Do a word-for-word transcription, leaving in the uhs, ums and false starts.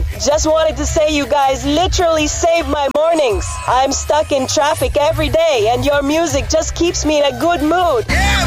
morning. Just wanted to say you guys literally saved my mornings. I'm stuck in traffic every day, and your music just keeps me in a good mood.